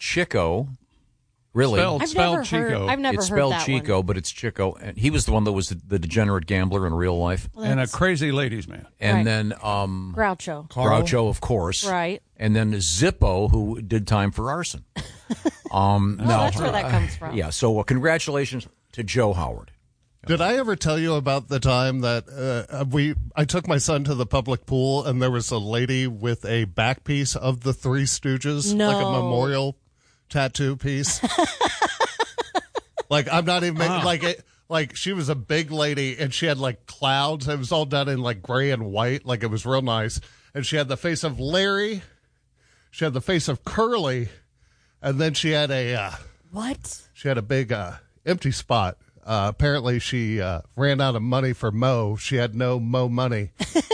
Chico. Really? Spelled Chico. I've never heard it's spelled that Chico, one. but it's Chico. And he was the one that was the degenerate gambler in real life. And a crazy ladies' man. And Right. then Groucho. Groucho, of course. Right. And then Zippo, who did time for arson. That's where that comes from. Yeah, so congratulations to Joe Howard. Did I ever tell you about the time that I took my son to the public pool and there was a lady with a back piece of the Three Stooges, No. like a memorial tattoo piece? Like I'm not even like she was a big lady and she had like clouds. It was all done in like gray and white, like it was real nice. And she had the face of Larry, she had the face of Curly, and then she had a What? she had a big empty spot. Apparently, she ran out of money for Mo. She had no Mo money.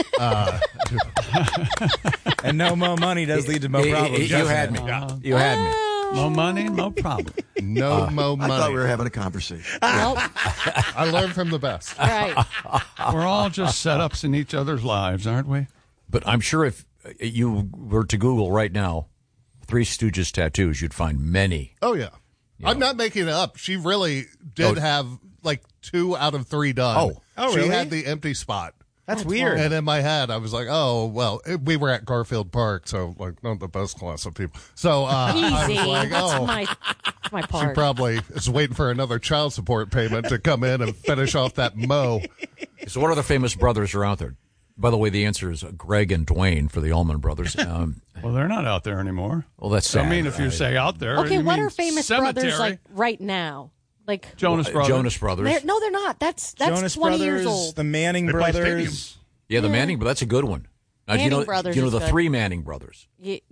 And no Mo money does lead to Mo problems. You had me. You had me. No money, no problem. No Mo money. I thought we were having a conversation. Nope. I learned from the best. Right. We're all just setups in each other's lives, aren't we? But I'm sure if you were to Google right now, Three Stooges tattoos, you'd find many. Oh, yeah. I'm not making it up. She really did have like 2 out of 3 done. Oh, she really? had the empty spot. That's weird. And in my head, I was like, oh, well, we were at Garfield Park, so like not the best class of people. So I Easy. was like, That's oh, my she part. probably is waiting for another child support payment to come in and finish off that Mo. So what other famous brothers are out there? By the way, the answer is Greg and Dwayne for the Allman Brothers. Well, they're not out there anymore. Well, that's sad. I mean, if you say out there, Okay, you what mean are famous cemetery. brothers like right now? Like Jonas Brothers. Jonas Brothers. No, they're not. That's Jonas 20 Brothers, years old. the Manning They play brothers. Yeah, the Manning, but that's a good one. Now, Manning Brothers do you know is the good. 3 Manning brothers?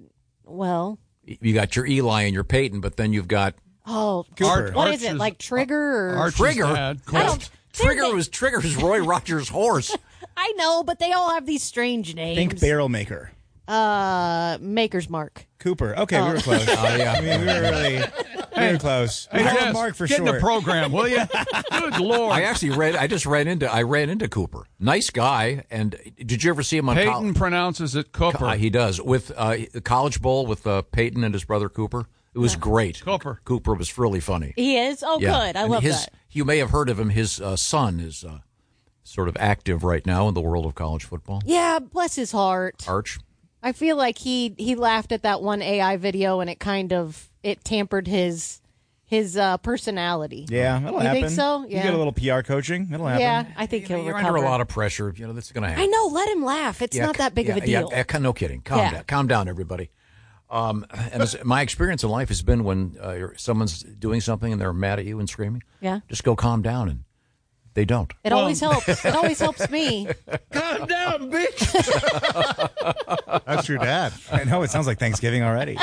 Well, You got your Eli and your Peyton, but then you've got Cooper. what is it? Like Trigger or Archie's Trigger. dad, I Colt. don't- Trigger's Roy Rogers' horse. I know, but they all have these strange names. Think Barrel Maker. Maker's Mark. Cooper. Okay, we were close. yeah. I mean, we were really close. Hey, Barrel Jess, Mark for get in short. the program, will you? Good Lord. I just ran into Cooper. Nice guy. And did you ever see him on Peyton pronounces it Cooper. He does. With the College Bowl with Peyton and his brother Cooper. It was great. Cooper was really funny. He is? Oh, Yeah. good. I And love that. You may have heard of him. His son is sort of active right now in the world of college football. Yeah, bless his heart. Arch. I feel like he laughed at that one AI video and it tampered his personality. Yeah, that'll You happen. think so? You Yeah. get a little PR coaching. It'll happen. Yeah, I think he'll You're recover. under a lot of pressure. You know, this is going to happen. I know. Let him laugh. It's not that big of a deal. No kidding. Calm down, everybody. And my experience in life has been when someone's doing something and they're mad at you and screaming. Yeah. Just go calm down, and they don't. It always helps. It always helps me. Calm down, bitch. That's your dad. I know, it sounds like Thanksgiving already.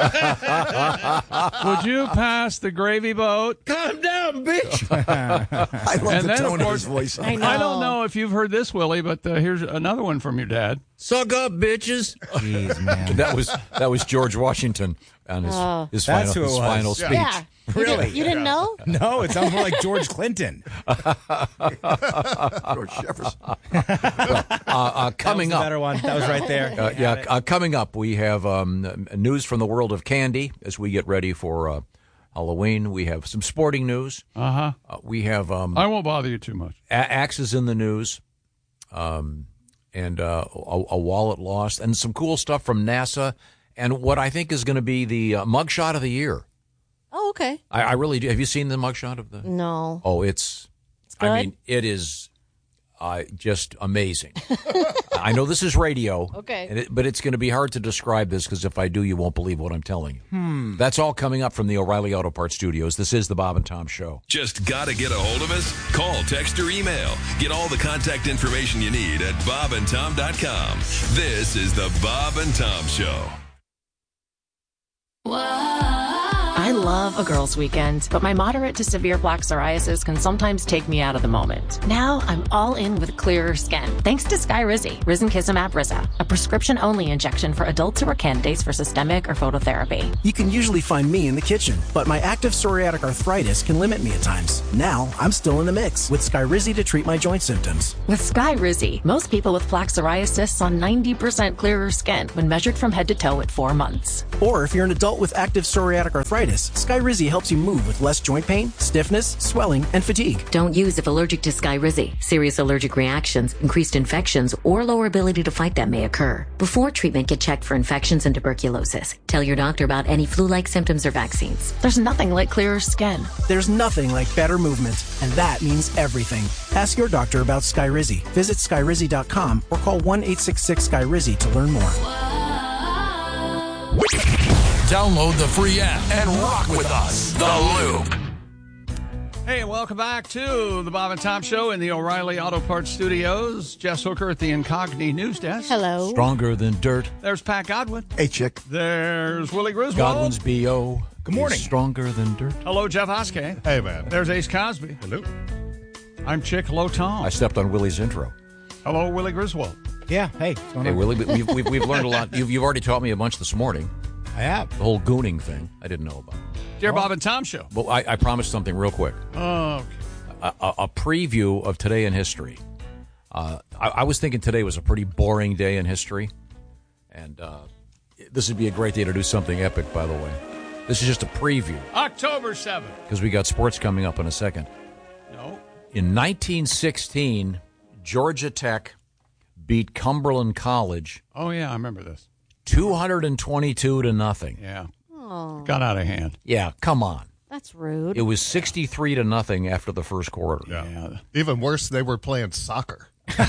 Would you pass the gravy boat? Calm down, bitch. I love And the then, tone of of course, his voice. I know. I don't know if you've heard this, Willie, but here's another one from your dad. Suck up, bitches. Jeez, man. That was George Washington on his That's who it was. final speech. Yeah. Really? You didn't know? No, it sounds more like George Clinton. George Jefferson. Coming that was the up. better one. That was right there. Coming up, we have news from the world of candy as we get ready for Halloween. We have some sporting news. We have I won't bother you too much. axes in the news, and a wallet lost, and some cool stuff from NASA, and what I think is going to be the mugshot of the year. Oh, okay. I really do. Have you seen the mugshot of the? No. Oh, it's good? I mean, it is just amazing. I know this is radio, Okay. but it's going to be hard to describe this because if I do, you won't believe what I'm telling you. That's all coming up from the O'Reilly Auto Parts Studios. This is the Bob and Tom Show. Just got to get a hold of us? Call, text, or email. Get all the contact information you need at bobandtom.com. This is the Bob and Tom Show. I I love a girls' weekend, but my moderate to severe plaque psoriasis can sometimes take me out of the moment. Now I'm all in with clearer skin, thanks to Skyrizi, risankizumab Riza, a prescription-only injection for adults who are candidates for systemic or phototherapy. You can usually find me in the kitchen, but my active psoriatic arthritis can limit me at times. Now I'm still in the mix with Skyrizi to treat my joint symptoms. With Skyrizi, most people with plaque psoriasis saw 90% clearer skin when measured from head to toe at 4 months. Or if you're an adult with active psoriatic arthritis, Skyrizi helps you move with less joint pain, stiffness, swelling, and fatigue. Don't use if allergic to Skyrizi. Serious allergic reactions, increased infections, or lower ability to fight them may occur. Before treatment, get checked for infections and tuberculosis. Tell your doctor about any flu-like symptoms or vaccines. There's nothing like clearer skin. There's nothing like better movement, and that means everything. Ask your doctor about Skyrizi. Visit Skyrizi.com or call 1-866-SKYRIZI to learn more. Download the free app and rock with us. The Loop. Hey, welcome back to the Bob and Tom Show in the O'Reilly Auto Parts Studios. Jess Hooker at the Incogni News Desk. Hello. Stronger than dirt. There's Pat Godwin. Hey, chick. There's Willie Griswold. Godwin's B.O. Good morning. Stronger than dirt. Hello, Jeff Hoskey. Hey, man. There's Ace Cosby. Hello. I'm Chick. Hello, Tom. I stepped on Willie's intro. Hello, Willie Griswold. Yeah. Hey. What's going Hey, on? Willie, we've learned a lot. You've already taught me a bunch this morning. I have. The whole gooning thing, I didn't know about. Dear Bob and Tom Show. Well, I promised something real quick. Oh, okay. A preview of today in history. I was thinking today was a pretty boring day in history, and this would be a great day to do something epic, by the way. This is just a preview. October 7th. Because we got sports coming up in a second. No. In 1916, Georgia Tech beat Cumberland College. Oh, yeah, I remember this. 222-0. Yeah. Oh, Got out of hand. Yeah, come on. that's rude. It was 63-0 after the first quarter. Yeah. Even worse, they were playing soccer. That's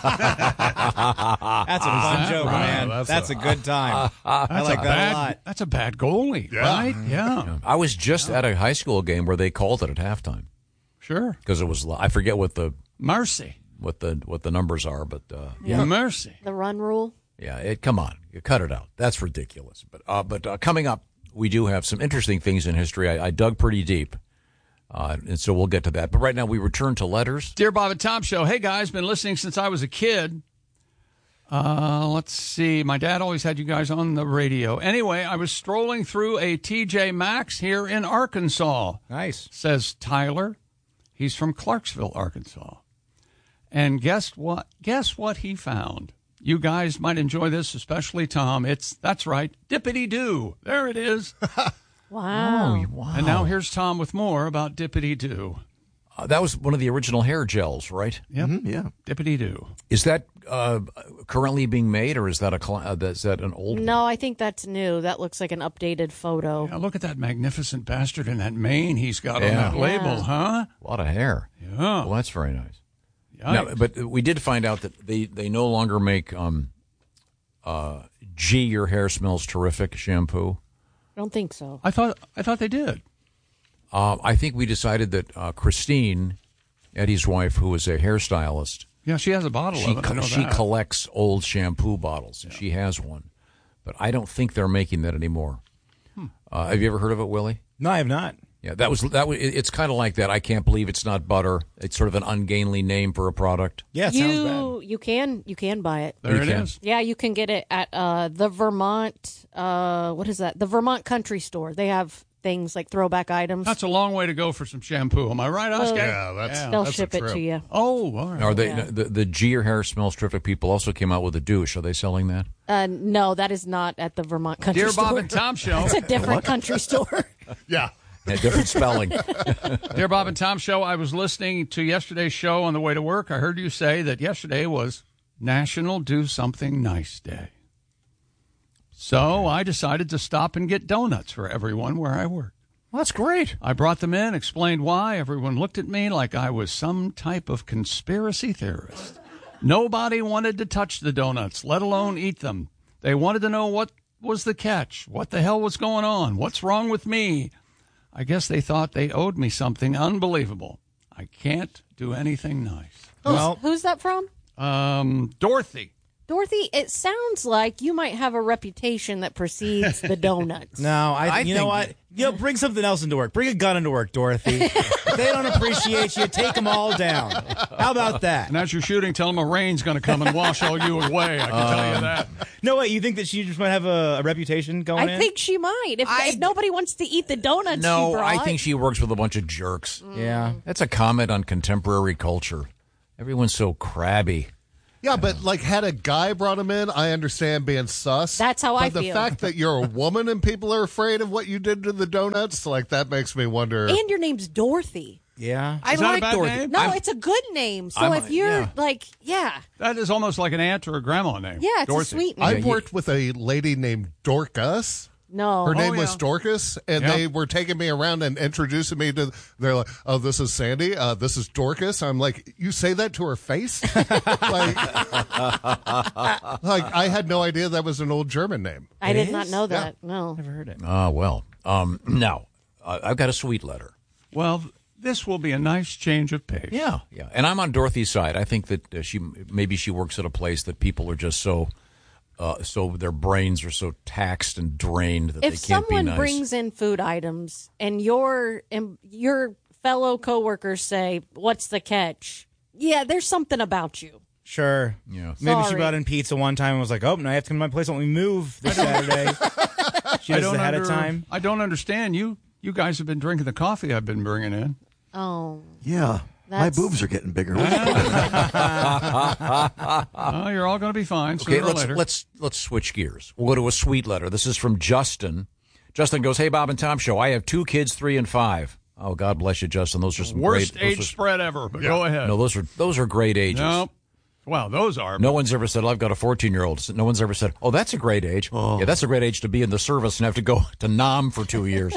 a fun joke, right? man. That's a good time. I like that a lot. That's a bad goalie, right? Yeah. I was just at a high school game where they called it at halftime Sure. because it was. I forget what the Mercy. numbers are, but Mercy. The run rule. yeah, come on, you cut it out. That's ridiculous. But coming up, we do have some interesting things in history. I dug pretty deep, and so we'll get to that. But right now, we return to letters. Dear Bob and Tom Show. Hey, guys, been listening since I was a kid. Let's see. My dad always had you guys on the radio. Anyway, I was strolling through a TJ Maxx here in Arkansas. Nice. Says Tyler. He's from Clarksville, Arkansas. And guess what? Guess what he found? You guys might enjoy this, especially Tom. That's right, Dippity-Doo. There it is. Wow. Oh, wow. And now here's Tom with more about Dippity-Doo. That was one of the original hair gels, right? Yep. Yeah. Dippity-Doo. Is that currently being made, or is that is that an old one? No, I think that's new. That looks like an updated photo. Now look at that magnificent bastard in that mane he's got on Yeah. that label, huh? A lot of hair. Yeah. Well, that's very nice. Yikes. Now, but we did find out that they no longer make G Your Hair Smells Terrific shampoo. I don't think so. I thought they did. I think we decided that Christine, Eddie's wife, who is a hairstylist, Yeah, she has a bottle of it. I know she that. collects old shampoo bottles, and she has one. But I don't think they're making that anymore. Have you ever heard of it, Willie? No, I have not. Yeah, that was. It's kind of like that. I can't believe it's not butter. It's sort of an ungainly name for a product. Yeah, it sounds bad. You can buy it. There You it can. is. Yeah, you can get it at the Vermont. What is that? The Vermont Country Store. They have things like throwback items. That's a long way to go for some shampoo. Am I right, Oscar? They'll ship it to you. Oh, all right. Are they the G Your Hair Smells Terrific people also came out with a douche? Are they selling that? No, that is not at the Vermont Country Dear Store. Bob and Tom Show. It's a different country store. Yeah. A different spelling. Dear Bob and Tom Show, I was listening to yesterday's show on the way to work. I heard you say that yesterday was National Do Something Nice Day. So I decided to stop and get donuts for everyone where I work. Well, that's great. I brought them in, explained why. Everyone looked at me like I was some type of conspiracy theorist. Nobody wanted to touch the donuts, let alone eat them. They wanted to know what was the catch, what the hell was going on, what's wrong with me. I guess they thought they owed me something unbelievable. I can't do anything nice. Who's that from? Dorothy. Dorothy, it sounds like you might have a reputation that precedes the donuts. No, you know what? Bring something else into work. Bring a gun into work, Dorothy. If they don't appreciate you, take them all down. How about that? And as you're shooting, tell them a rain's going to come and wash all you away. I can tell you that. No, wait, you think that she just might have a reputation going I think she might. If nobody wants to eat the donuts No, she brought. I think she works with a bunch of jerks. Yeah. That's a comment on contemporary culture. Everyone's so crabby. Yeah, but like, had a guy brought him in, I understand being sus. That's how I feel. But the fact that you're a woman and people are afraid of what you did to the donuts, like, that makes me wonder. And your name's Dorothy. Yeah. Is that a bad name? No, it's a good name. So if you're That is almost like an aunt or a grandma name. Yeah, it's Dorothy. a sweet name. I've worked with a lady named Dorcas. No. Her name was Dorcas, and they were taking me around and introducing me to, they're like, oh, this is Sandy, this is Dorcas. I'm like, you say that to her face? like, I had no idea that was an old German name. I did not know that. No. Never heard it. Well. Now, I've got a sweet letter. Well, this will be a nice change of pace. Yeah. And I'm on Dorothy's side. I think that she works at a place that people are just so their brains are so taxed and drained that they can't be nice. If someone brings in food items and your fellow coworkers say, "What's the catch?" Yeah, there's something about you. Sure. Yeah. Maybe she brought in pizza one time and was like, "Oh, now I have to come to my place. Let me move this Saturday." She does it ahead of time. I don't understand. You guys have been drinking the coffee I've been bringing in. Oh. Yeah. My boobs are getting bigger. You're all going to be fine sooner Okay, or later. let's switch gears. We'll go to a sweet letter. This is from Justin. Justin goes, "Hey, Bob and Tom Show. I have 2 kids, 3 and 5." Oh, God bless you, Justin. Those are some worst great age spread ever. But go ahead. No, those are great ages. No. Wow, those are. No one's ever said, "I've got a 14-year-old." No one's ever said, "Oh, that's a great age." Oh. Yeah, that's a great age to be in the service and have to go to Nam for 2 years.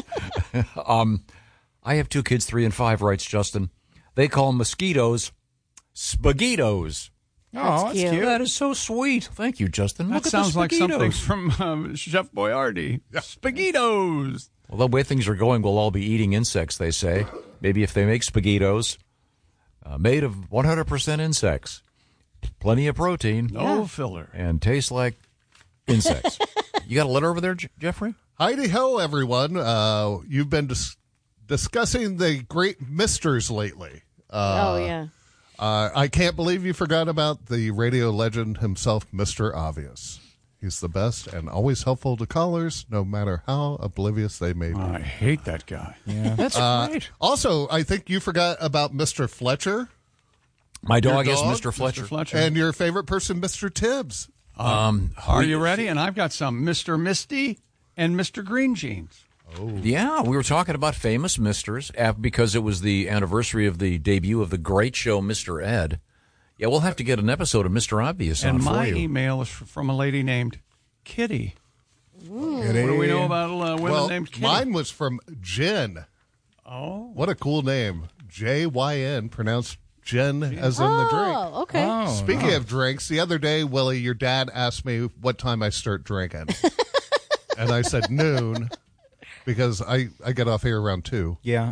I have 2 kids, 3 and 5, writes Justin. They call mosquitoes spaghettos. Oh, that's cute. That is so sweet. Thank you, Justin. That Look at sounds the like something spaghettos. from Chef Boyardee. Spaghettos. Well, the way things are going, we'll all be eating insects, they say. Maybe if they make spaghettos made of 100% insects, plenty of protein. No filler. And taste like insects. You got a letter over there, Jeffrey? Heidi ho, everyone. You've been discussing the great misters lately. Yeah. I can't believe you forgot about the radio legend himself, Mr. Obvious. He's the best and always helpful to callers, no matter how oblivious they may be. I hate that guy. Yeah, that's great. Also, I think you forgot about Mr. Fletcher. My dog is Mr. Fletcher. Mr. Fletcher. And your favorite person, Mr. Tibbs. Are you ready? And I've got some Mr. Misty and Mr. Green Jeans. Oh. Yeah, we were talking about famous misters because it was the anniversary of the debut of the great show, Mr. Ed. Yeah, we'll have to get an episode of Mr. Obvious on and for my you. email is from a lady named Kitty. Ooh. What do we know about women named Kitty? Mine was from Jen. Oh. What a cool name. J-Y-N, pronounced Jen as in the drink. Oh, okay. Speaking of drinks, the other day, Willie, your dad asked me what time I start drinking. And I said noon. Because I get off here around 2. Yeah.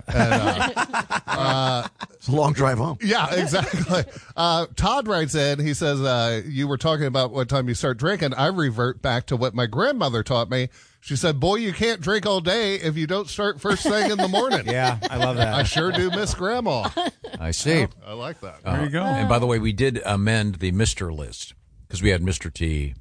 And, it's a long drive home. Yeah, exactly. Todd writes in, he says, you were talking about what time you start drinking. I revert back to what my grandmother taught me. She said, boy, you can't drink all day if you don't start first thing in the morning. Yeah, I love that. I sure do miss Grandma. I see. I like that. There you go. And by the way, we did amend the Mr. list because we had Mr. T.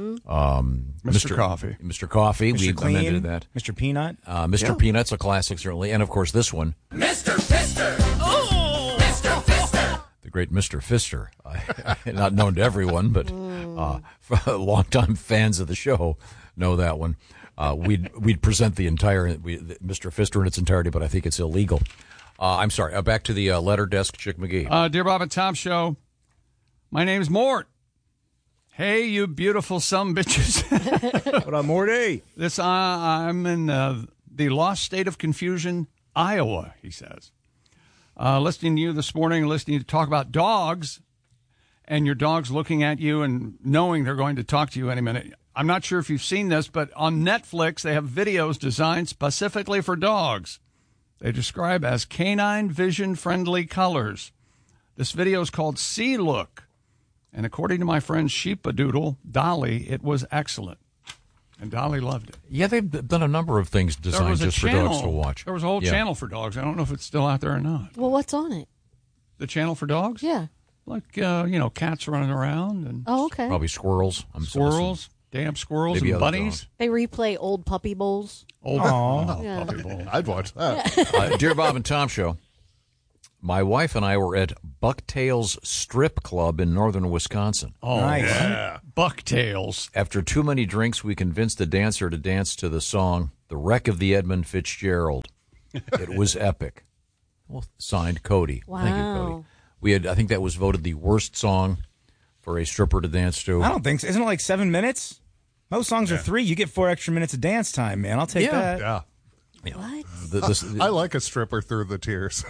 Mr. Coffee. Mr. Coffee. Mr. We Clean, amended that. Mr. Peanut. Mr. Peanut's a classic, certainly. And, of course, this one. Mr. Fister. Oh, Mr. Fister. The great Mr. Fister. Not known to everyone, but longtime fans of the show know that one. We'd present the entire Mr. Fister in its entirety, but I think it's illegal. I'm sorry. Back to the letter desk, Chick McGee. Dear Bob and Tom Show, my name's Mort. Hey, you beautiful sumbitches. What up, Morty? I'm in the lost state of confusion, Iowa, he says. Listening to you this morning, listening to talk about dogs, and your dog's looking at you and knowing they're going to talk to you any minute. I'm not sure if you've seen this, but on Netflix, they have videos designed specifically for dogs. They describe as canine vision-friendly colors. This video is called Sea Look. And according to my friend Sheepadoodle, Dolly, it was excellent. And Dolly loved it. Yeah, they've done a number of things designed just for dogs to watch. There was a whole channel for dogs. I don't know if it's still out there or not. Well, what's on it? The channel for dogs? Yeah. Like, cats running around. And Oh, okay. Probably squirrels. Squirrels, damn squirrels Maybe and other bunnies. dogs. They replay old puppy bowls. Yeah. Puppy bowl. I'd watch that. Dear Bob and Tom Show, my wife and I were at Bucktails Strip Club in northern Wisconsin. Oh, Nice. yeah. Bucktails. After too many drinks, we convinced the dancer to dance to the song "The Wreck of the Edmund Fitzgerald." It was epic. Well, signed, Cody. Wow. Thank you, Cody. I think that was voted the worst song for a stripper to dance to. I don't think so. Isn't it like 7 minutes? Most songs are 3. You get 4 extra minutes of dance time, man. I'll take that. Yeah. What? I like a stripper through the tears.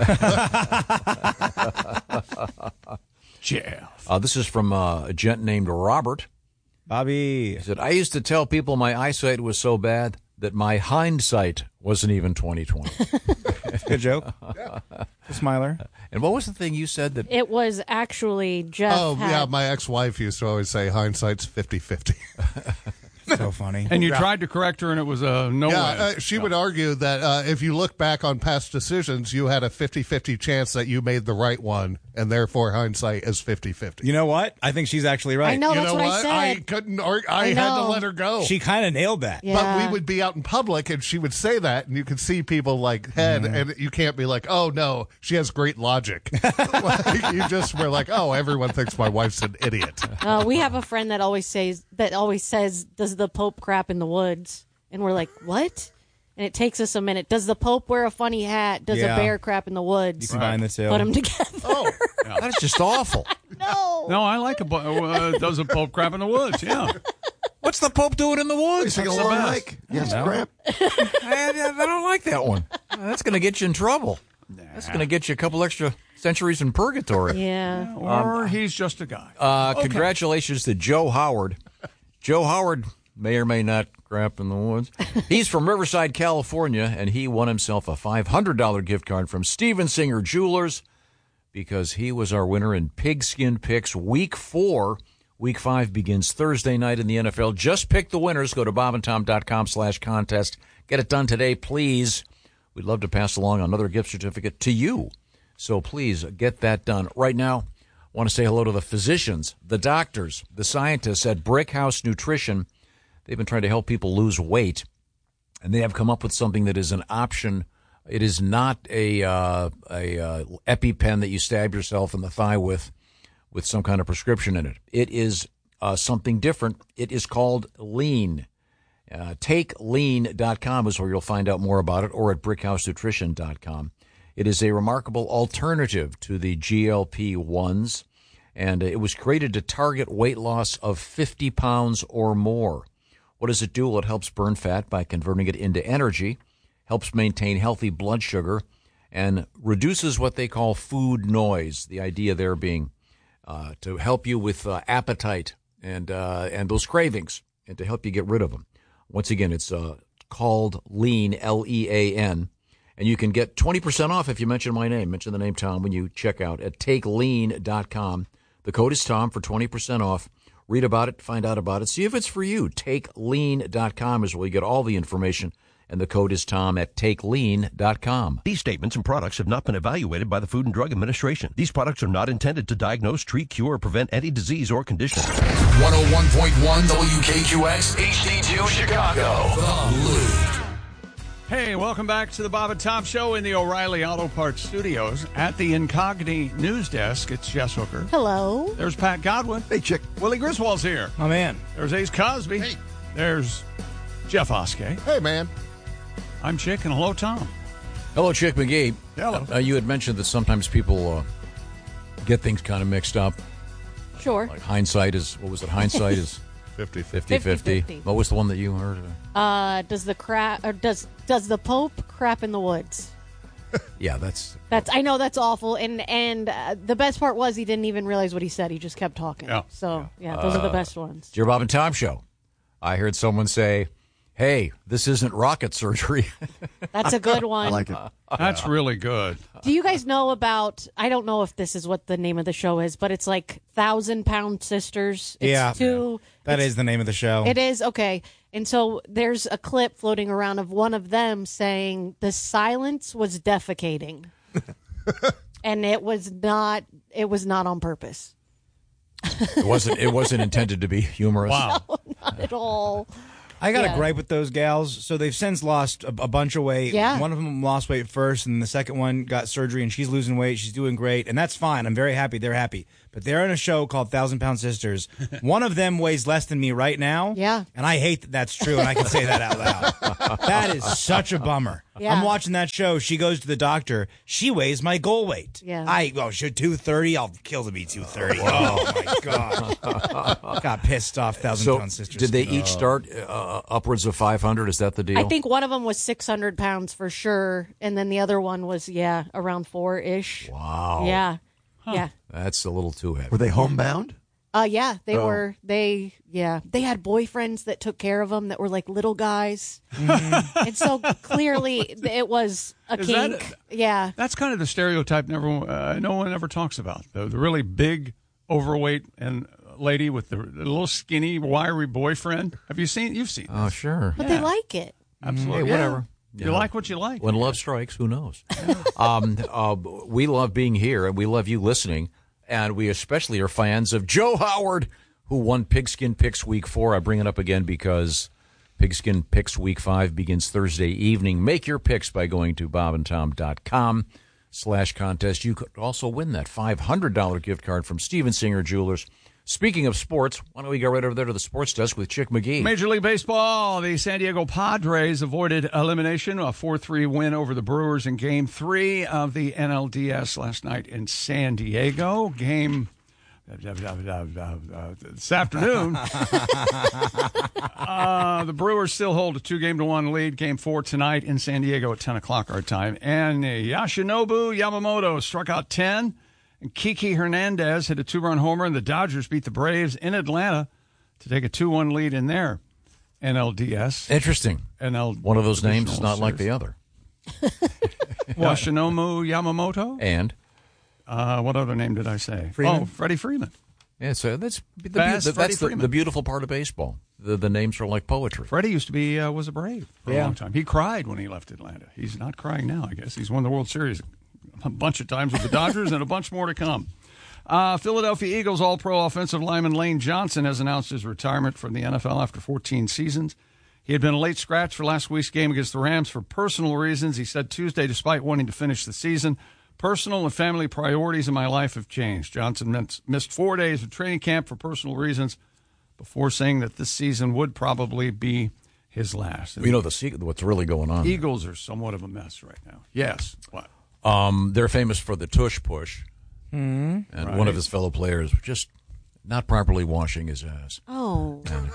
Jeff. This is from a gent named Robert. Bobby. He said, I used to tell people my eyesight was so bad that my hindsight wasn't even 20/20. Good joke. Smiler. And what was the thing you said that It was actually Jeff. Oh, had- yeah, my ex-wife used to always say hindsight's 50-50. So funny. And you tried to correct her, and it was a no Yeah, win. she would argue that if you look back on past decisions, you had a 50-50 chance that you made the right one, and therefore hindsight is 50-50. You know what? I think she's actually right. I know, You that's know what I what? said. I couldn't argue. I had to know. let her go. She kind of nailed that. Yeah. But we would be out in public, and she would say that, and you could see people like head, and you can't be like, "Oh no, she has great logic." Like, you just were like, "Oh, everyone thinks my wife's an idiot." We have a friend that always says, "Does the Pope crap in the woods?" And we're like, "What?" And it takes us a minute. Does the Pope wear a funny hat? Does Yeah. a bear crap in the woods? You combine the two. Put them together. Oh, that is just awful. No. No, I like does a Pope crap in the woods, yeah. What's the Pope doing in the woods? Sing That's the along, best. Mike. Yes, No. crap. I don't like that one. That's going to get you in trouble. That's going to get you a couple extra centuries in purgatory. Yeah. Or he's just a guy. Congratulations to Joe Howard. Joe Howard may or may not crap in the woods. He's from Riverside, California, and he won himself a $500 gift card from Steven Singer Jewelers because he was our winner in Pigskin Picks Week 4. Week 5 begins Thursday night in the NFL. Just pick the winners. Go to bobandtom.com/contest. Get it done today, please. We'd love to pass along another gift certificate to you. So please get that done. Right now, I want to say hello to the physicians, the doctors, the scientists at Brickhouse Nutrition. They've been trying to help people lose weight, and they have come up with something that is an option. It is not a EpiPen that you stab yourself in the thigh with some kind of prescription in it. It is something different. It is called Lean. TakeLean.com is where you'll find out more about it, or at BrickhouseNutrition.com. It is a remarkable alternative to the GLP-1s, and it was created to target weight loss of 50 pounds or more. What does it do? Well, it helps burn fat by converting it into energy, helps maintain healthy blood sugar, and reduces what they call food noise, the idea there being to help you with appetite and those cravings, and to help you get rid of them. Once again, it's called Lean, L-E-A-N, and you can get 20% off if you mention my name. Mention the name Tom when you check out at TakeLean.com. The code is Tom for 20% off. Read about it, find out about it, see if it's for you. TakeLean.com is where you get all the information, and the code is Tom at TakeLean.com. These statements and products have not been evaluated by the Food and Drug Administration. These products are not intended to diagnose, treat, cure, or prevent any disease or condition. 101.1 WKQX HD2 Chicago. The Loop. Hey, welcome back to the Bob and Tom Show in the O'Reilly Auto Parts Studios. At the Incogni News Desk, it's Jess Hooker. Hello. There's Pat Godwin. Hey, chick. Willie Griswold's here. Oh, man. There's Ace Cosby. Hey. There's Jeff Oskey. Hey, man. I'm Chick, and hello, Tom. Hello, Chick McGee. Hello. You had mentioned that sometimes people get things kind of mixed up. Sure. Like hindsight is, what was it? Hindsight is 50-50. 50-50. What was the one that you heard? Does the Pope crap in the woods? Yeah, that's I know that's awful, and the best part was he didn't even realize what he said. He just kept talking. Yeah. So yeah, those are the best ones. your Bob and Tom Show. I heard someone say, hey, this isn't rocket surgery. That's a good one. I like it. That's really good. Do you guys know about, I don't know if this is what the name of the show is, but it's like 1,000-Pound Sisters. It's That is the name of the show. It is? Okay. And so there's a clip floating around of one of them saying the silence was defecating. And it was not on purpose. It wasn't intended to be humorous. Wow. No, not at all. I got a gripe with those gals. So they've since lost a bunch of weight. Yeah. One of them lost weight first, and the second one got surgery, and she's losing weight. She's doing great, and that's fine. I'm very happy. They're happy. But they're in a show called 1,000-Pound Sisters. One of them weighs less than me right now. Yeah. And I hate that that's true, and I can say that out loud. That is such a bummer. Yeah. I'm watching that show. She goes to the doctor. She weighs my goal weight. Yeah. Should 230? I'll kill to be 230. Oh, my gosh. Got pissed off, 1,000-Pound Sisters. Did they each start upwards of 500? Is that the deal? I think one of them was 600 pounds for sure. And then the other one was, around 4-ish. Wow. Yeah. Yeah. That's a little too heavy. Were they homebound? Yeah, they were. They had boyfriends that took care of them that were like little guys. And so clearly it was a kink. That's kind of the stereotype no one ever talks about. The really big, overweight and lady with the little skinny, wiry boyfriend. You've seen Oh, sure. But they like it. Absolutely. Hey, whatever. You like what you like. When love strikes, who knows? We love being here, and we love you listening, and we especially are fans of Joe Howard, who won Pigskin Picks Week 4. I bring it up again because Pigskin Picks Week 5 begins Thursday evening. Make your picks by going to bobandtom.com/contest. You could also win that $500 gift card from Steven Singer Jewelers. Speaking of sports, why don't we go right over there to the sports desk with Chick McGee? Major League Baseball, the San Diego Padres avoided elimination, a 4-3 win over the Brewers in Game 3 of the NLDS last night in San Diego. Game this afternoon. The Brewers still hold a 2-1 lead. Game 4 tonight in San Diego at 10 o'clock our time. And Yoshinobu Yamamoto struck out 10. And Kiki Hernandez hit a 2-run homer, and the Dodgers beat the Braves in Atlanta to take a 2-1 lead in their NLDS. Interesting. One of those names is not like the other. Yoshinobu Yamamoto. And? What other name did I say? Freeman? Oh, Freddie Freeman. Yeah, so that's the beautiful part of baseball. The names are like poetry. Freddie used to be was a Brave for a long time. He cried when he left Atlanta. He's not crying now, I guess. He's won the World Series a bunch of times with the Dodgers and a bunch more to come. Philadelphia Eagles All-Pro offensive lineman Lane Johnson has announced his retirement from the NFL after 14 seasons. He had been a late scratch for last week's game against the Rams for personal reasons. He said Tuesday, despite wanting to finish the season, personal and family priorities in my life have changed. Johnson missed 4 days of training camp for personal reasons before saying that this season would probably be his last. You know what's really going on. Eagles are somewhat of a mess right now. Yes. What? They're famous for the tush push. And one of his fellow players just not properly washing his ass. Oh. And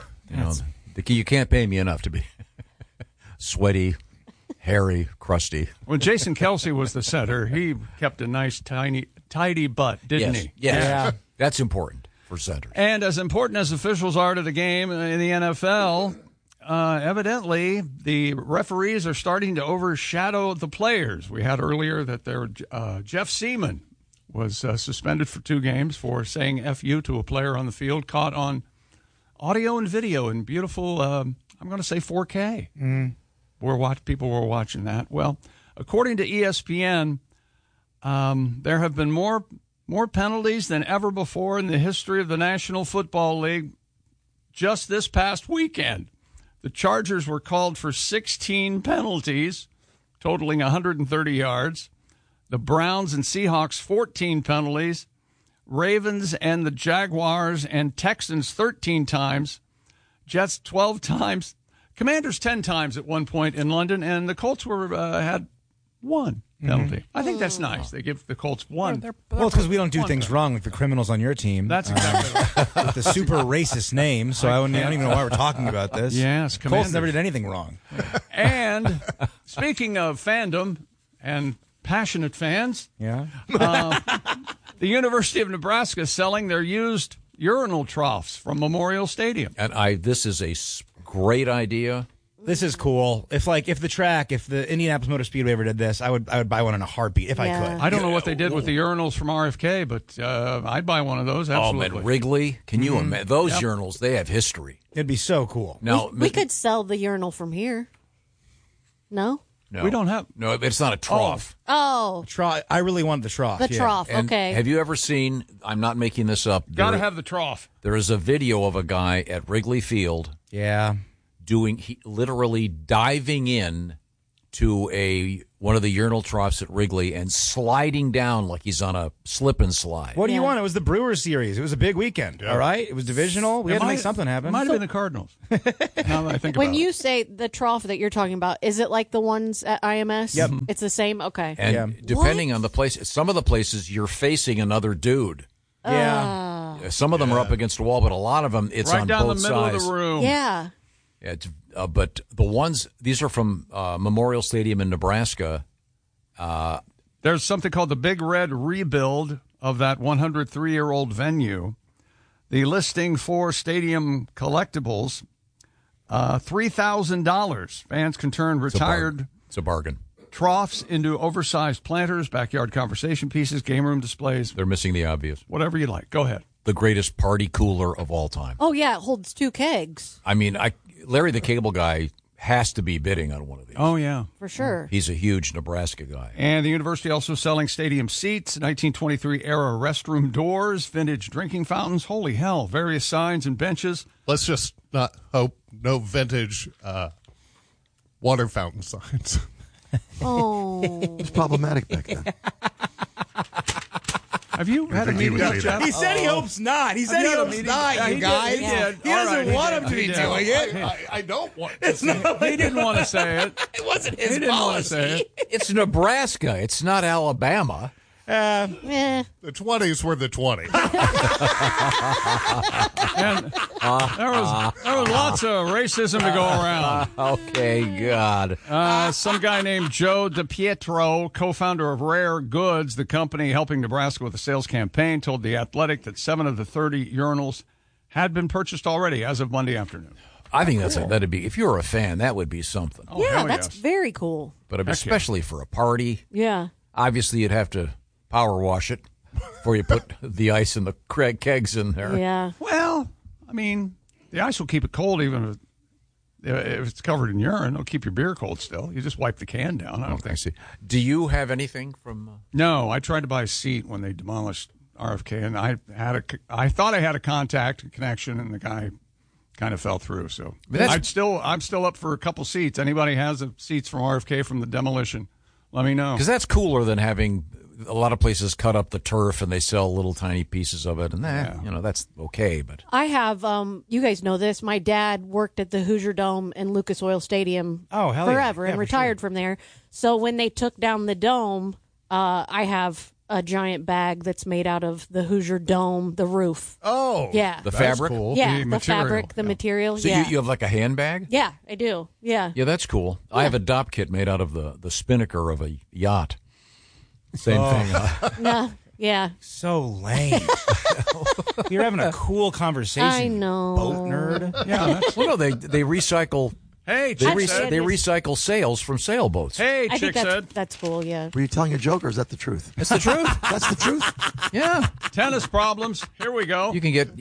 you can't pay me enough to be sweaty, hairy, crusty. When Jason Kelsey was the center, he kept a nice, tidy butt, didn't he? Yes. Yeah. That's important for centers. And as important as officials are to the game in the NFL, evidently the referees are starting to overshadow the players. We had earlier that Jeff Seaman was suspended for 2 games for saying F you to a player on the field, caught on audio and video in beautiful, I'm going to say 4K. People were watching that. Well, according to ESPN, there have been more penalties than ever before in the history of the National Football League just this past weekend. The Chargers were called for 16 penalties, totaling 130 yards. The Browns and Seahawks, 14 penalties. Ravens and the Jaguars and Texans, 13 times. Jets, 12 times. Commanders, 10 times at one point in London. And the Colts had 1 penalty. I think that's nice. They give the Colts 1. Well, it's because we don't do things wrong like the criminals on your team. That's exactly right. With the super racist name, so I don't even know why we're talking about this. Yes, Colts never did anything wrong. And speaking of fandom and passionate fans, the University of Nebraska is selling their used urinal troughs from Memorial Stadium. And this is a great idea. This is cool. If the Indianapolis Motor Speedway ever did this, I would buy one in a heartbeat if I could. I don't know what they did with the urinals from RFK, but I'd buy one of those. Absolutely. Oh, man, Wrigley. Can you imagine those urinals? They have history. It'd be so cool. Now we could sell the urinal from here. No? No. We don't have. No, it's not a trough. Oh. I really want the trough. The trough, And okay. Have you ever seen, I'm not making this up. Got to have the trough. There is a video of a guy at Wrigley Field. Yeah. Literally diving in to one of the urinal troughs at Wrigley and sliding down like he's on a slip and slide. What do you want? It was the Brewers series. It was a big weekend. All right, it was divisional. We had to make something happen. It might have been the Cardinals. Now that I think when about you say the trough that you're talking about, is it like the ones at IMS? Yep. It's the same? Okay. And depending on the place, some of the places you're facing another dude. Yeah. Some of them are up against the wall, but a lot of them it's right on down both the middle sides. of the room. Yeah. Yeah, but the ones, these are from Memorial Stadium in Nebraska. There's something called the Big Red Rebuild of that 103-year-old venue. The listing for stadium collectibles, $3,000. Fans can turn retired It's a bargain. troughs into oversized planters, backyard conversation pieces, game room displays. They're missing the obvious. Whatever you like. Go ahead. The greatest party cooler of all time. Oh, yeah, it holds 2 kegs. I mean, Larry the Cable Guy has to be bidding on one of these. Oh, yeah. For sure. He's a huge Nebraska guy. And the university also selling stadium seats, 1923-era restroom doors, vintage drinking fountains. Holy hell, various signs and benches. Let's just not hope no vintage water fountain signs. Oh. It's problematic back then. Have you had a meeting with Jeff? He said he hopes not. He said he hopes not, Yeah, you he guys. did. He did. He All doesn't right, want he him to did. be He doing did. it. I don't want It's not. He didn't want to say it. It wasn't He his didn't want to policy. say it. It's Nebraska. It's not Alabama. Eh. The 20s were the 20s. And there was lots of racism to go around. Okay, God. Some guy named Joe DiPietro, co-founder of Rare Goods, the company helping Nebraska with the sales campaign, told The Athletic that 7 of the 30 urinals had been purchased already as of Monday afternoon. I think that'd be, if you were a fan, that would be something. Oh, Yeah, hell that's yes. very cool. But especially for a party, Yeah. obviously you'd have to power wash it before you put the ice and the kegs in there. Yeah. Well, I mean, the ice will keep it cold even if it's covered in urine. It'll keep your beer cold still. You just wipe the can down. I don't think. See. Do you have anything from... No, I tried to buy a seat when they demolished RFK, and I thought I had a connection, and the guy kind of fell through. So I'm still up for a couple seats. Anybody has seats from RFK from the demolition, let me know. Because that's cooler than having a lot of places cut up the turf and they sell little tiny pieces of it, and that's okay. But I have, you guys know this, my dad worked at the Hoosier Dome and Lucas Oil Stadium forever and retired from there. So when they took down the dome, I have a giant bag that's made out of the Hoosier Dome, the roof. Oh. Yeah. the fabric? Cool. Yeah, the fabric, the material. So yeah. you have like a handbag? Yeah, I do. Yeah. Yeah, that's cool. I have a dop kit made out of the spinnaker of a yacht. Same thing. No. Yeah. So lame. You're having a cool conversation. I know. Boat nerd. Yeah. Well, no, they recycle. Hey, They Chick said. recycle sails from sailboats. Hey, I Chick think said. that's cool, yeah. Were you telling a joke or is that the truth? That's the truth. That's the truth. Yeah, Tennis problems. Here we go. you can get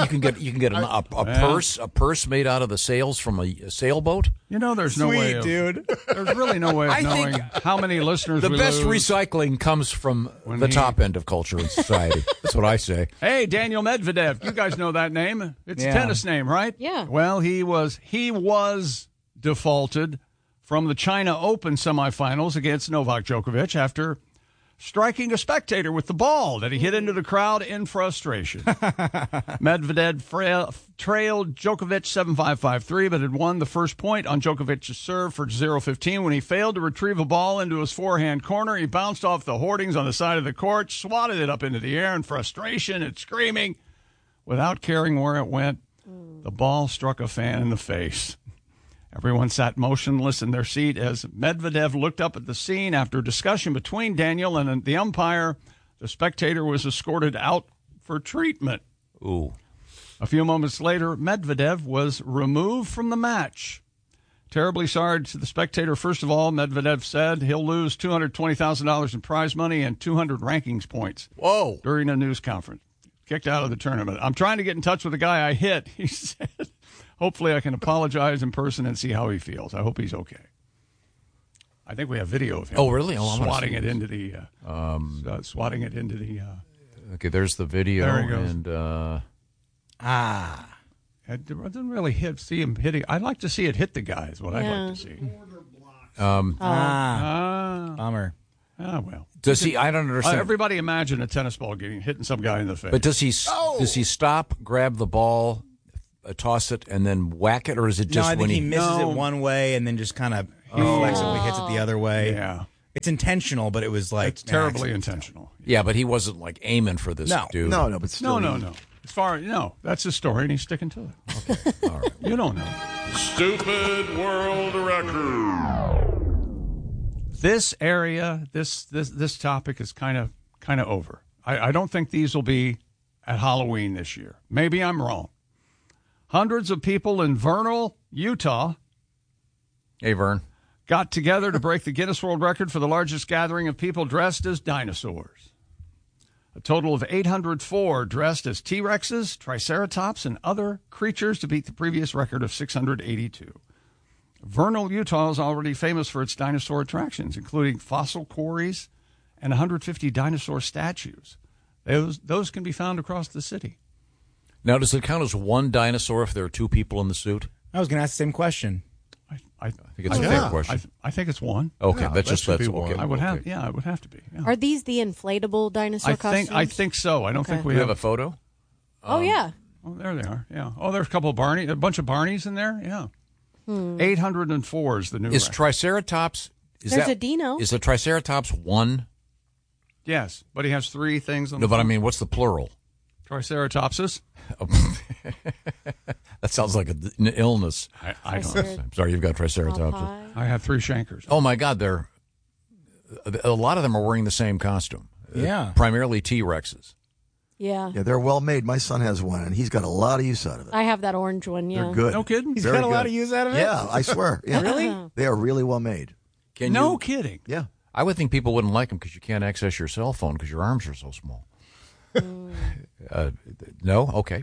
a purse made out of the sails from a sailboat. You know, there's no way of, dude. There's really no way of I knowing think how many listeners The we best lose. recycling comes from the he- top end of culture and society. That's what I say. Hey, Daniel Medvedev. You guys know that name. It's Yeah. a tennis name, right? Yeah. Well, he was defaulted from the China Open semifinals against Novak Djokovic after striking a spectator with the ball that he hit into the crowd in frustration. Medvedev trailed Djokovic 7-5, 5-3, but had won the first point on Djokovic's serve for 0-15 when he failed to retrieve a ball into his forehand corner. He bounced off the hoardings on the side of the court, swatted it up into the air in frustration and screaming. Without caring where it went, the ball struck a fan in the face. Everyone sat motionless in their seat as Medvedev looked up at the scene. After a discussion between Daniel and the umpire, the spectator was escorted out for treatment. Ooh. A few moments later, Medvedev was removed from the match. Terribly sorry to the Spectator. First of all, Medvedev said he'll lose $220,000 in prize money and 200 rankings points. Whoa. During a news conference. Kicked out of the tournament. I'm trying to get in touch with the guy I hit, he said. Hopefully I can apologize in person and see how he feels. I hope he's okay. I think we have video of him. Oh, really? Swatting it into the. Okay, there's the video. There he goes. And It doesn't really see him hitting. I'd like to see it hit the guy. Is what I'd like to see. Bummer. Well. Does he? I don't understand. Everybody imagine a tennis ball hitting some guy in the face. But does he stop, grab the ball, toss it, and then whack it, or is it just I think when he misses it one way and then just kind of reflexively hits it the other way? Yeah. It's intentional, but it was like it's terribly intentional. Yeah, but he wasn't like aiming for this dude. No, but still. No. As far that's his story, and he's sticking to it. Okay. All right. You don't know. Stupid world record. This area, this topic is kind of over. I don't think these will be at Halloween this year. Maybe I'm wrong. Hundreds of people in Vernal, Utah. Hey, Vern. Got together to break the Guinness World Record for the largest gathering of people dressed as dinosaurs. A total of 804 dressed as T-Rexes, Triceratops, and other creatures to beat the previous record of 682. Vernal, Utah is already famous for its dinosaur attractions, including fossil quarries and 150 dinosaur statues. Those can be found across the city. Now, does it count as one dinosaur if there are two people in the suit? I was going to ask the same question. I think it's a fair question. I think it's one. Okay, that's okay. I would have. Yeah, it would have to be. Yeah. Are these the inflatable dinosaur costumes? I think so. I don't think we have a photo. Yeah. Oh, there they are. Yeah. Oh, there's a bunch of Barneys in there. Yeah. 804 is the new. Is record. Triceratops? There's a dino. Is the Triceratops one? Yes, but he has three things on. No, but I mean, what's the plural? Triceratopses. That sounds like an illness. I don't. I'm sorry, you've got Triceratops. I have three chankers. Oh my God, a lot of them are wearing the same costume. Yeah, primarily T-Rexes. Yeah. Yeah, they're well made. My son has one, and he's got a lot of use out of it. I have that orange one. Yeah. They're good. No kidding. He's got a lot of use out of it. Yeah, I swear. Yeah. Really? They are really well made. No kidding. Yeah. I would think people wouldn't like them because you can't access your cell phone because your arms are so small. No? Okay.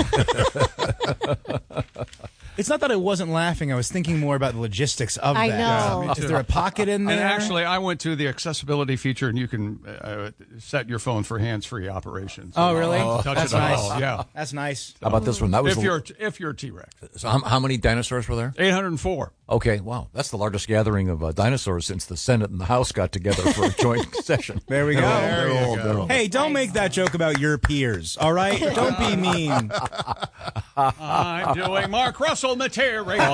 It's not that I wasn't laughing. I was thinking more about the logistics of I that. know. Yeah, Is there a pocket in there? And actually, I went to the accessibility feature, and you can set your phone for hands-free operations. Oh, really? Touch That's it at nice. all. Yeah. That's nice. How about this one? That was if you're a T-Rex. So how many dinosaurs were there? 804. Okay, wow. That's the largest gathering of dinosaurs since the Senate and the House got together for a joint session. There we go. They're old. Hey, don't make that joke about your peers, all right? Don't be mean. I'm doing Mark Russell material.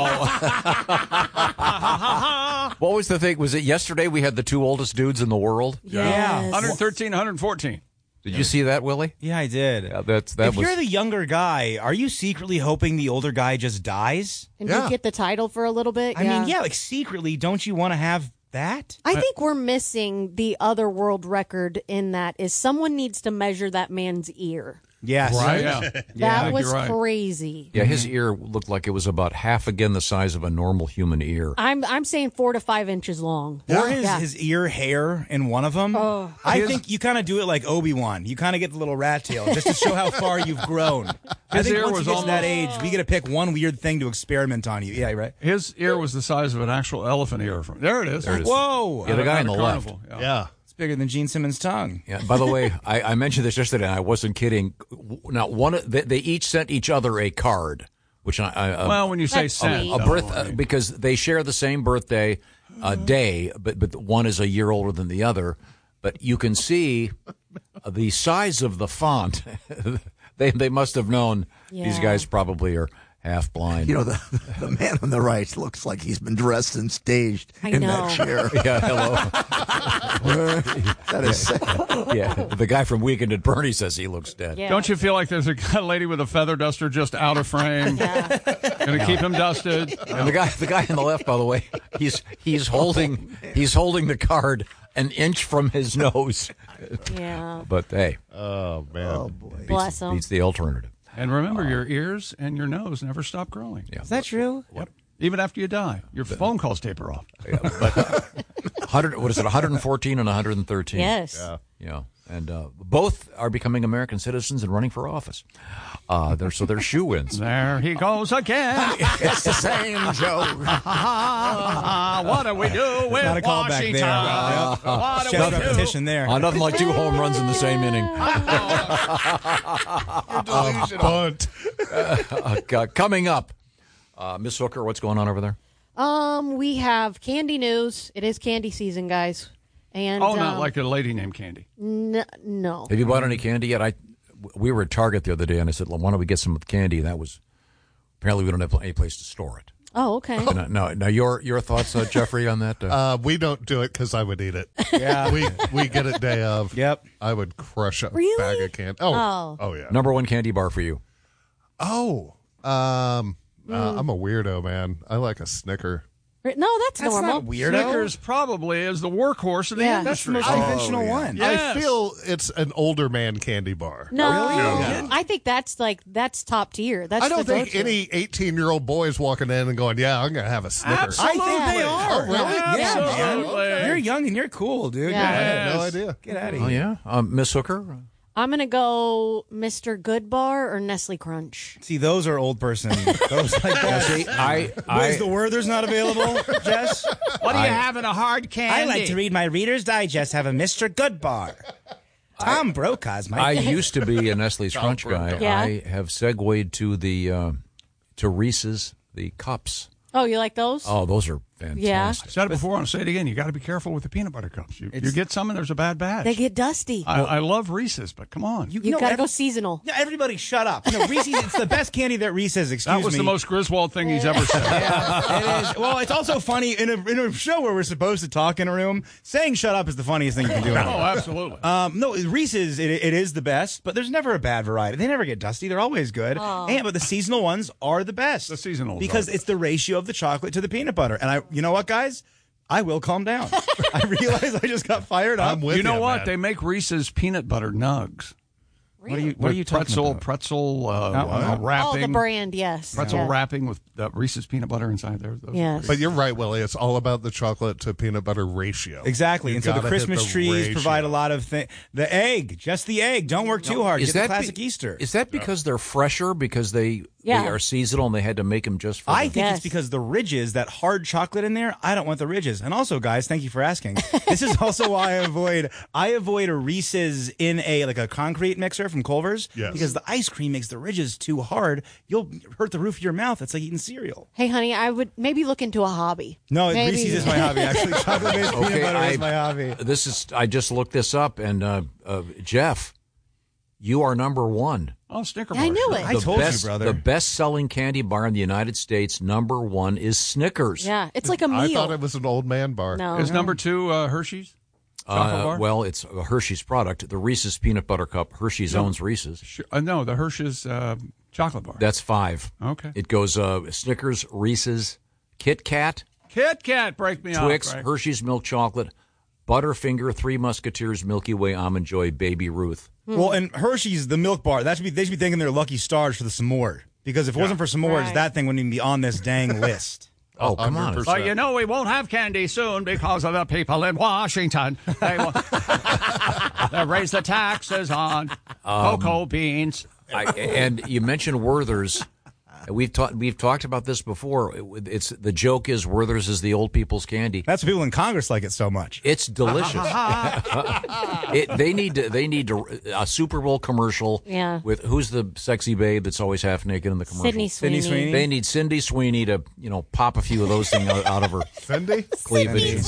What was the thing? Was it yesterday we had the two oldest dudes in the world? Yeah. 113, 114. Did you see that, Willie? Yeah, I did. Yeah, if you're the younger guy, are you secretly hoping the older guy just dies? And you get the title for a little bit? I mean, like secretly, don't you want to have that? I think we're missing the other world record in that is someone needs to measure that man's ear. Yes. Right? Yeah. That was crazy. Yeah, his ear looked like it was about half again the size of a normal human ear. I'm saying 4 to 5 inches long. Or his ear hair in one of them. Oh. I think you kind of do it like Obi-Wan. You kind of get the little rat tail just to show how far you've grown. I think once he gets to that age, we get to pick one weird thing to experiment on you. Yeah, right. His ear was the size of an actual elephant ear. There it is. There it is. Whoa. Yeah, the guy on the left. Yeah. Bigger than Gene Simmons' tongue. Yeah. By the way, I mentioned this yesterday, and I wasn't kidding. Now, they each sent each other a card, which well, when you say sent, because they share the same birthday day, but one is a year older than the other. But you can see the size of the font. They must have known these guys probably are half blind. You know, the man on the right looks like he's been dressed and staged in that chair. Yeah, hello. That is sad. Yeah, the guy from Weekend at Bernie says he looks dead. Yeah. Don't you feel like there's a lady with a feather duster just out of frame? Gonna keep him dusted. And the guy on the left, by the way, he's holding the card an inch from his nose. Yeah. But hey, oh man, oh boy, beats the alternative. And remember, your ears and your nose never stop growing. Yeah. Is that true? Yep. Even after you die, your phone calls taper off. Yeah, but 114 and 113. Yes. Yeah. And both are becoming American citizens and running for office. They're shoe-ins. There he goes again. It's the same joke. What do we do with Not a callback Washington? there. What do Chest we do? repetition there. Nothing like 2 home runs in the same inning. Coming up, Miss Hooker, what's going on over there? We have candy news. It is candy season, guys. And not like a lady named Candy. No. Have you bought any candy yet? We were at Target the other day, and I said, well, why don't we get some candy? And that was, apparently we don't have any place to store it. Oh, okay. Now your thoughts, Jeffrey, on that? We don't do it because I would eat it. Yeah. We get it day of. Yep. I would crush a Really? bag of candy. Oh, yeah. Number one candy bar for you? I'm a weirdo, man. I like a Snicker. No, that's normal. not weirdo. Snickers probably is the workhorse of the Yeah. That's the industry. most conventional one. Yes. I feel it's an older man candy bar. No, Really? I think that's top tier. That's I don't the think go-to. any 18-year-old boy is walking in and going, yeah, I'm going to have a Snicker. Absolutely. I think they are. Oh, really? Yeah, Absolutely. man. You're young and you're cool, dude. Yeah. I Go ahead. had no idea. Get out of Oh, here. yeah? Miss Hooker? I'm going to go Mr. Good Bar or Nestle Crunch. See, those are old person. Those like that. See, Is the Werther's not available, Jess? What do you have in a hard candy? I like to read my Reader's Digest. Have a Mr. Good Bar. Tom Brokaw's my I used to be a Nestle's Crunch guy. Yeah. I have segued to the to Reese's, the cups. Oh, you like those? Oh, those are fantastic. I said it before, I'll say it again. You got to be careful with the peanut butter cups. You get some and there's a bad batch. They get dusty. I love Reese's, but come on. You got to go seasonal. Yeah, everybody shut up. No, Reese's, it's the best candy that Reese's, excuse me. That was the most Griswold thing he's ever said. Yeah, it is. Well, it's also funny in a show where we're supposed to talk in a room. Saying "shut up" is the funniest thing you can do. Oh, absolutely. No, Reese's it is the best, but there's never a bad variety. They never get dusty. They're always good. But the seasonal ones are the best. The seasonals because are. it's the ratio of the chocolate to the peanut butter. And you know what, guys? I will calm down. I realize I just got fired up. I'm with you know what? man. They make Reese's peanut butter nugs. What are you talking about? Pretzel wrapping. Oh, the brand, yes. Pretzel Yeah. wrapping with Reese's peanut butter inside there. Those Yes. But you're right, Willie. It's all about the chocolate to peanut butter ratio. Exactly. You And so the gotta Christmas hit the trees ratio. provide a lot of things. The egg, just the egg. Don't work too hard. Get the classic Easter. Is that because they're fresher because they are seasonal and they had to make them just for I the- think it's because the ridges, that hard chocolate in there, I don't want the ridges. And also, guys, thank you for asking. This is also why I avoid a Reese's in a concrete mixer from Culver's. Yes. Because the ice cream makes the ridges too hard. You'll hurt the roof of your mouth. It's like eating cereal. Hey, honey, I would maybe look into a hobby. No, Maybe. Reese's is my hobby. Actually, chocolate-based peanut butter is my hobby. I just looked this up, and Jeff, you are number one. Oh, Snicker I bars. knew it. I told best, you, brother. The best-selling candy bar in the United States, number one, is Snickers. Yeah, it's like a meal. I thought it was an old man bar. No. Is number two Hershey's? Chocolate bar? Well, it's a Hershey's product. The Reese's Peanut Butter Cup. Hershey's owns Reese's. No, the Hershey's chocolate bar. That's 5. Okay. It goes Snickers, Reese's, Kit Kat, Kit Kat, break me Twix, off. Right? Hershey's Milk Chocolate, Butterfinger, Three Musketeers, Milky Way, Almond Joy, Baby Ruth. Well, and Hershey's, the milk bar, they should be thinking they're Lucky Stars for the s'more. Because if it wasn't for s'mores, Right. that thing wouldn't even be on this dang list. Oh, come on. 100%. Well, you know we won't have candy soon because of the people in Washington. They raise the taxes on cocoa beans. And you mentioned Werther's. We've talked about this before. It's the joke is Werther's is the old people's candy. That's why people in Congress like it so much. It's delicious. They need a Super Bowl commercial. Yeah. With who's the sexy babe that's always half naked in the commercial? Sydney Sweeney. Sydney Sweeney. They need Cindy Sweeney to pop a few of those things out of her Cindy? cleavage.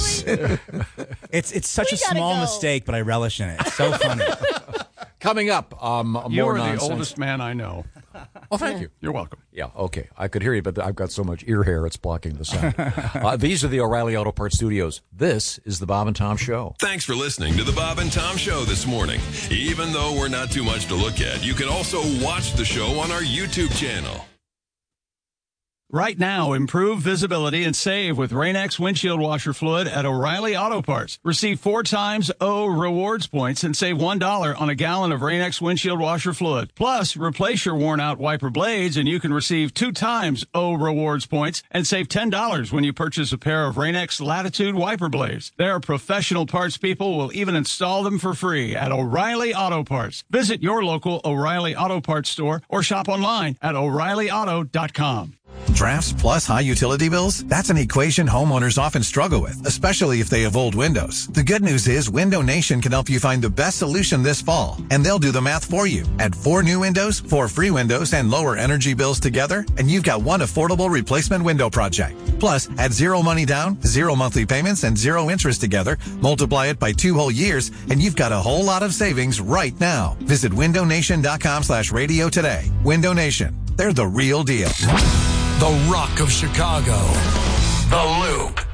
It's such a gotta small go. mistake, but I relish in it. It's so funny. Coming up, You more are nonsense. the oldest man I know. Oh, thank you. You're welcome. Yeah, okay. I could hear you, but I've got so much ear hair, it's blocking the sound. These are the O'Reilly Auto Parts Studios. This is the Bob and Tom Show. Thanks for listening to the Bob and Tom Show this morning. Even though we're not too much to look at, you can also watch the show on our YouTube channel. Right now, improve visibility and save with Rain-X windshield washer fluid at O'Reilly Auto Parts. Receive 4 times O rewards points and save $1 on a gallon of Rain-X windshield washer fluid. Plus, replace your worn-out wiper blades and you can receive 2 times O rewards points and save $10 when you purchase a pair of Rain-X Latitude wiper blades. Their professional parts people will even install them for free at O'Reilly Auto Parts. Visit your local O'Reilly Auto Parts store or shop online at O'ReillyAuto.com. Drafts plus high utility bills? That's an equation homeowners often struggle with, especially if they have old windows. The good news is Window Nation can help you find the best solution this fall, and they'll do the math for you. Add 4 new windows, 4 free windows, and lower energy bills together, and you've got one affordable replacement window project. Plus, add 0 money down, 0 monthly payments, and 0 interest together, multiply it by 2 whole years, and you've got a whole lot of savings right now. Visit windownation.com/radio today. Window Nation. They're the real deal. The Rock of Chicago. The Loop.